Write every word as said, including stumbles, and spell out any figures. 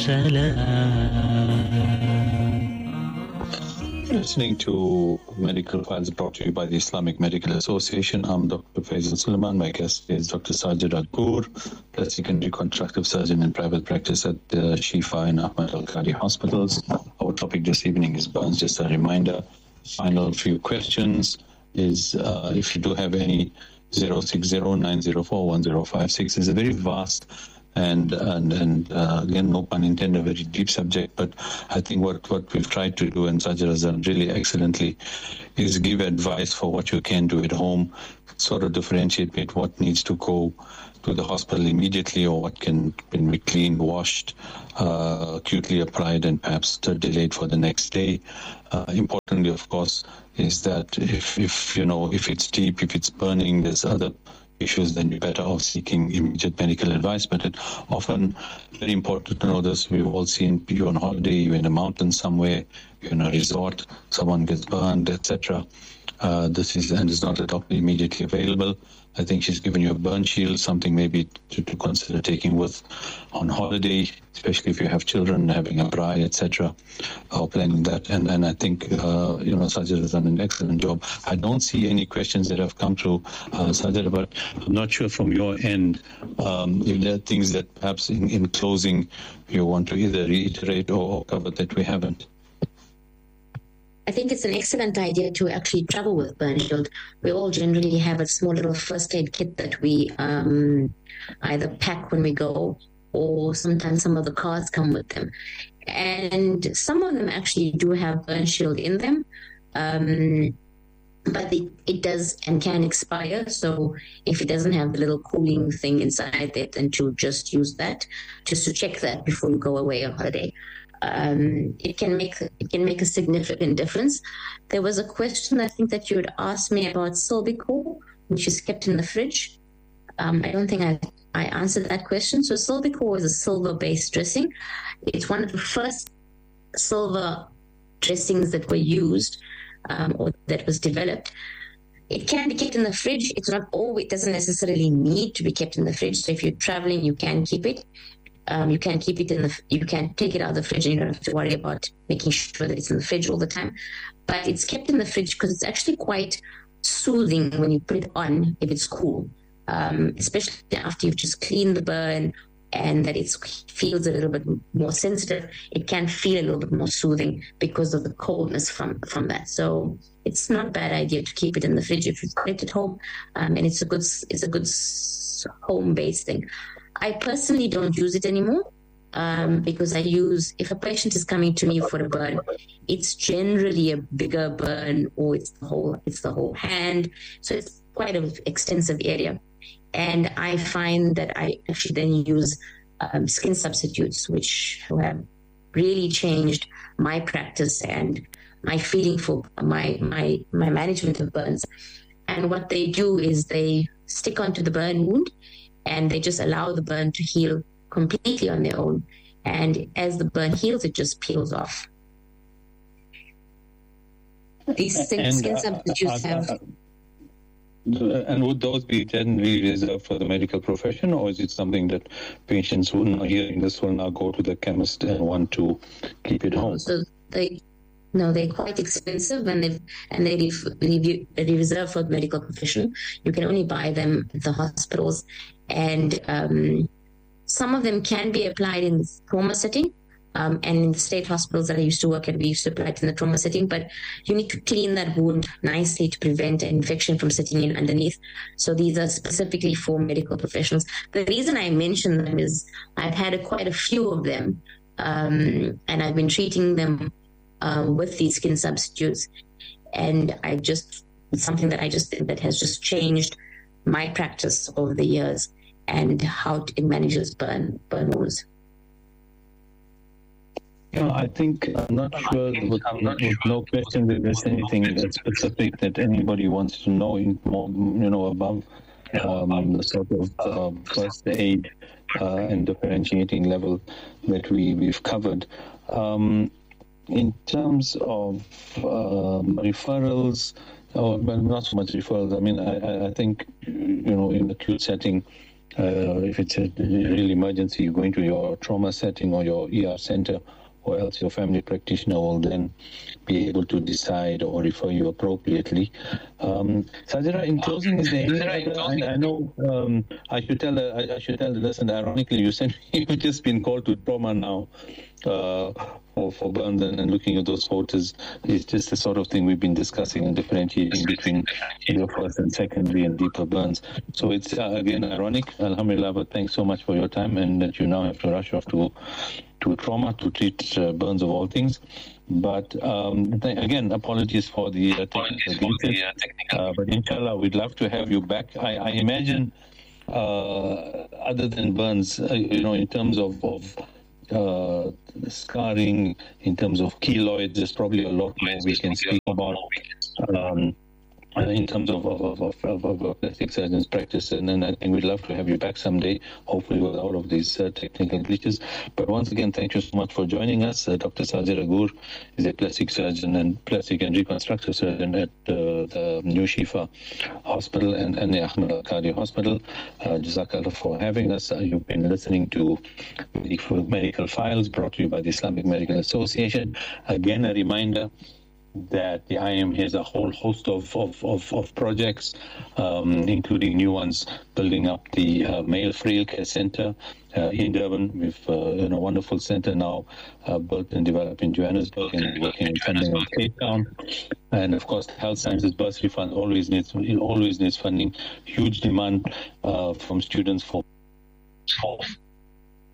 Listening to Medical Files brought to you by the Islamic Medical Association. I'm Doctor Faisal Suleiman. My guest is Doctor Sajid Akboor, plastic and reconstructive surgeon in private practice at the Shifa and Ahmad Al-Qadi hospitals. Our topic this evening is burns. Just a reminder, final few questions is uh, if you do have any, zero six zero nine zero four one zero five six is a very vast and and and uh, again, no pun intended, a very deep subject. But I think what what we've tried to do, and Sajid has done really excellently, is give advice for what you can do at home, sort of differentiate between what needs to go to the hospital immediately or what can, can be cleaned, washed, uh, acutely applied, and perhaps delayed for the next day. Uh, importantly, of course, is that if if you know if it's deep, if it's burning, there's other issues, then you're better off seeking immediate medical advice. But it often very important to know this. We've all seen you on holiday, you're in a mountain somewhere, you're in a resort, someone gets burned, et cetera. Uh, this is and is not a doctor immediately available. I think she's given you a burn shield, something maybe to, to consider taking with on holiday, especially if you have children, having a bride, et cetera, or planning that. And and I think, uh, you know, Sajid has done an excellent job. I don't see any questions that have come through, uh, Sajid, but I'm not sure from your end um, if there are things that perhaps in, in closing you want to either reiterate or, or cover that we haven't. I think it's an excellent idea to actually travel with burn shield. We all generally have a small little first aid kit that we um, either pack when we go, or sometimes some of the cars come with them. And some of them actually do have burn shield in them, um, but it, it does and can expire. So if it doesn't have the little cooling thing inside it, then to just use that, just to check that before you go away on holiday. Um, it can make it can make a significant difference. There was a question I think that you had asked me about Silvico, which is kept in the fridge. Um, I don't think I I answered that question. So Silvico is a silver-based dressing. It's one of the first silver dressings that were used um, or that was developed. It can be kept in the fridge. It's not always. It doesn't necessarily need to be kept in the fridge. So if you're traveling, you can keep it. Um, you can keep it in the, you can take it out of the fridge and you don't have to worry about making sure that it's in the fridge all the time. But it's kept in the fridge because it's actually quite soothing when you put it on if it's cool, um, especially after you've just cleaned the burn and that it feels a little bit more sensitive. It can feel a little bit more soothing because of the coldness from, from that. So it's not a bad idea to keep it in the fridge if you've got it at home, um, and it's a good, it's a good home-based thing. I personally don't use it anymore um, because I use, if a patient is coming to me for a burn, it's generally a bigger burn or it's the whole, it's the whole hand. So it's quite an extensive area. And I find that I actually then use um, skin substitutes, which have really changed my practice and my feeling for my, my, my management of burns. And what they do is they stick onto the burn wound and they just allow the burn to heal completely on their own. And as the burn heals, it just peels off. These skin and, substitutes uh, have... Uh, and would those be generally reserved for the medical profession, or is it something that patients who are hearing this will now go to the chemist and want to keep it home? So they... No, they're quite expensive, and they and they they reserved for the medical profession. You can only buy them at the hospitals, and um, some of them can be applied in the trauma setting. Um, and in the state hospitals that I used to work at, we used to apply it in the trauma setting. But you need to clean that wound nicely to prevent an infection from sitting in underneath. So these are specifically for medical professionals. The reason I mention them is I've had a, quite a few of them, um, and I've been treating them Uh, with these skin substitutes, and I just it's something that I just think that has just changed my practice over the years and how it manages burn burn wounds. Yeah, I think I'm not sure with, with no question that there's anything that's specific that anybody wants to know in more, you know, above um, the sort of uh, first aid uh, and differentiating level that we we've covered. Um, In terms of um, referrals, or well, not so much referrals. I mean, I, I think, you know, in the acute setting, Uh, if it's a real emergency, you're going to your trauma setting or your E R center, or else your family practitioner will then be able to decide or refer you appropriately. Um, Sajira, in closing, is there any other, I, I know um, I should tell the, I, I should tell the listener, ironically, you said you've just been called to trauma now uh, for, for burns, and, and looking at those photos is just the sort of thing we've been discussing and differentiating between your first and secondary and deeper burns. So it's, uh, again, ironic, alhamdulillah, but thanks so much for your time, and that you now have to rush off to to trauma to treat uh, burns of all things. But um, th- again, apologies for the uh, technical glitches. Uh, but inshallah, we'd love to have you back. I, I imagine, uh, other than burns, uh, you know, in terms of, of uh, scarring, in terms of keloids, there's probably a lot more we can speak about. Um, in terms of, of, of, of, of plastic surgeons practice, and then I think we'd love to have you back someday, hopefully with all of these uh, technical glitches. But once again, thank you so much for joining us. Uh, Doctor Sajid Agoor is a plastic surgeon and plastic and reconstructive surgeon at uh, the New Shifa Hospital and, and the Ahmed Al-Qadi Hospital. Uh, Jazakallah for having us. Uh, you've been listening to Medical Files, brought to you by the Islamic Medical Association. Again, a reminder that the I M has a whole host of, of, of, of projects, um, including new ones, building up the uh, Male Frail Care Center uh, in Durban. We've uh, you know, a wonderful center now uh, built and developed in Johannesburg and working in funding in Cape Town. And of course, the Health Sciences Bursary Fund always needs, it always needs funding. Huge demand uh, from students for